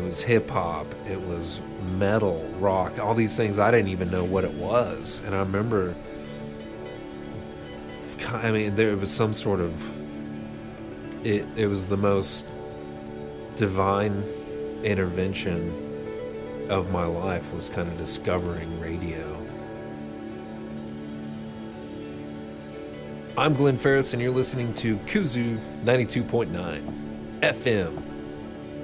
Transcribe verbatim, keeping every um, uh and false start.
was hip hop, it was metal, rock, all these things I didn't even know what it was. And I remember, I mean, there was some sort of, it, it was the most divine intervention of my life, was kind of discovering radio. I'm Glenn Ferris, and you're listening to Kuzu ninety-two point nine F M.